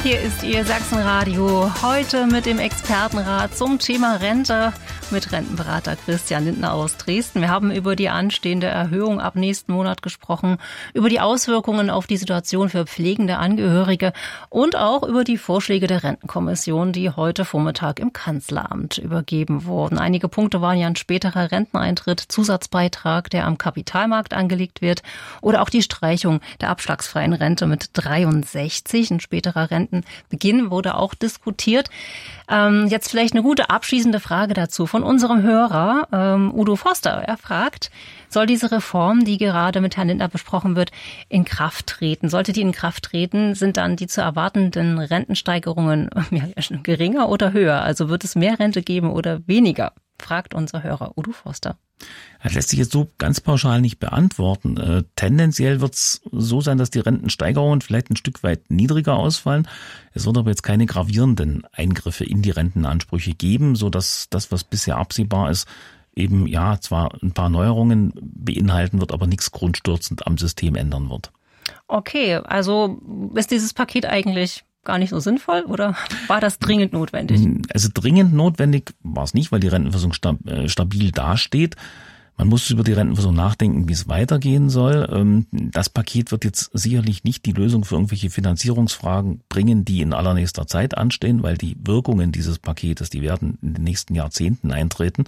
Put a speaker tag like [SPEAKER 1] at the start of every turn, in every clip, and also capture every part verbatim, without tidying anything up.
[SPEAKER 1] Hier ist Ihr Sachsenradio, heute mit dem Expertenrat zum Thema Rente mit Rentenberater Christian Lindner aus Dresden. Wir haben über die anstehende Erhöhung ab nächsten Monat gesprochen, über die Auswirkungen auf die Situation für pflegende Angehörige und auch über die Vorschläge der Rentenkommission, die heute Vormittag im Kanzleramt übergeben wurden. Einige Punkte waren ja ein späterer Renteneintritt, Zusatzbeitrag, der am Kapitalmarkt angelegt wird, oder auch die Streichung der abschlagsfreien Rente mit dreiundsechzig, ein späterer Rentenbeginn wurde auch diskutiert. Ähm, jetzt vielleicht eine gute abschließende Frage dazu von unserem Hörer, ähm, Udo Forster. Er fragt, soll diese Reform, die gerade mit Herrn Lindner besprochen wird, in Kraft treten? Sollte die in Kraft treten, sind dann die zu erwartenden Rentensteigerungen ja, geringer oder höher? Also wird es mehr Rente geben oder weniger? Fragt unser Hörer Udo Forster.
[SPEAKER 2] Das lässt sich jetzt so ganz pauschal nicht beantworten. Äh, tendenziell wird es so sein, dass die Rentensteigerungen vielleicht ein Stück weit niedriger ausfallen. Es wird aber jetzt keine gravierenden Eingriffe in die Rentenansprüche geben, so dass das, was bisher absehbar ist, eben ja zwar ein paar Neuerungen beinhalten wird, aber nichts grundstürzend am System ändern wird.
[SPEAKER 1] Okay, also ist dieses Paket eigentlich gar nicht so sinnvoll oder war das dringend notwendig?
[SPEAKER 2] Also dringend notwendig war es nicht, weil die Rentenversicherung stabil dasteht. Man muss über die Rentenversicherung nachdenken, wie es weitergehen soll. Das Paket wird jetzt sicherlich nicht die Lösung für irgendwelche Finanzierungsfragen bringen, die in allernächster Zeit anstehen, weil die Wirkungen dieses Paketes, die werden in den nächsten Jahrzehnten eintreten.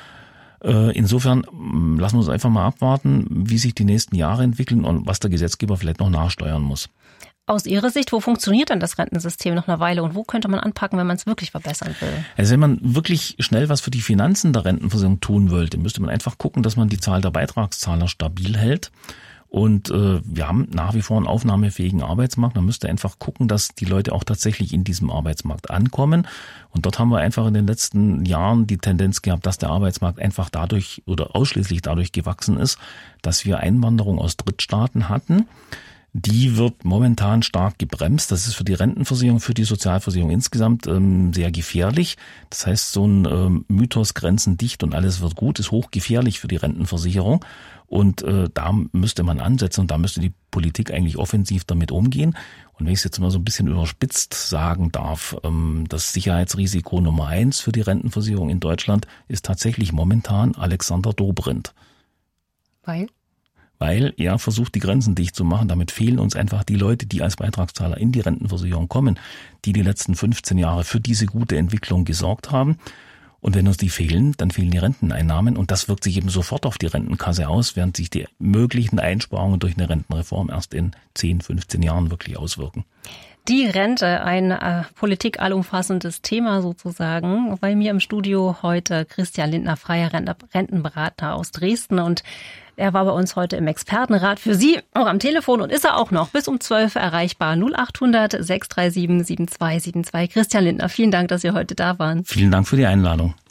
[SPEAKER 2] Insofern lassen wir uns einfach mal abwarten, wie sich die nächsten Jahre entwickeln und was der Gesetzgeber vielleicht noch nachsteuern muss.
[SPEAKER 1] Aus Ihrer Sicht, wo funktioniert denn das Rentensystem noch eine Weile und wo könnte man anpacken, wenn man es wirklich verbessern will?
[SPEAKER 2] Also wenn man wirklich schnell was für die Finanzen der Rentenversicherung tun wollte, müsste man einfach gucken, dass man die Zahl der Beitragszahler stabil hält. Und äh, wir haben nach wie vor einen aufnahmefähigen Arbeitsmarkt. Man müsste einfach gucken, dass die Leute auch tatsächlich in diesem Arbeitsmarkt ankommen. Und dort haben wir einfach in den letzten Jahren die Tendenz gehabt, dass der Arbeitsmarkt einfach dadurch oder ausschließlich dadurch gewachsen ist, dass wir Einwanderung aus Drittstaaten hatten. Die wird momentan stark gebremst. Das ist für die Rentenversicherung, für die Sozialversicherung insgesamt ähm, sehr gefährlich. Das heißt, so ein ähm, Mythos, Grenzen dicht und alles wird gut, ist hochgefährlich für die Rentenversicherung. Und äh, da müsste man ansetzen und da müsste die Politik eigentlich offensiv damit umgehen. Und wenn ich es jetzt mal so ein bisschen überspitzt sagen darf, ähm, das Sicherheitsrisiko Nummer eins für die Rentenversicherung in Deutschland ist tatsächlich momentan Alexander Dobrindt.
[SPEAKER 1] Weil?
[SPEAKER 2] Weil er versucht, die Grenzen dicht zu machen. Damit fehlen uns einfach die Leute, die als Beitragszahler in die Rentenversicherung kommen, die die letzten fünfzehn Jahre für diese gute Entwicklung gesorgt haben. Und wenn uns die fehlen, dann fehlen die Renteneinnahmen und das wirkt sich eben sofort auf die Rentenkasse aus, während sich die möglichen Einsparungen durch eine Rentenreform erst in zehn, fünfzehn Jahren wirklich auswirken.
[SPEAKER 1] Die Rente, ein äh, Politik allumfassendes Thema sozusagen. Bei mir im Studio heute Christian Lindner, freier Rentenberater aus Dresden, und er war bei uns heute im Expertenrat. Für Sie auch am Telefon und ist er auch noch bis um zwölf erreichbar. null achthundert sechs drei sieben sieben zwei sieben zwei. Christian Lindner, vielen Dank, dass Sie heute da waren.
[SPEAKER 2] Vielen Dank für die Einladung.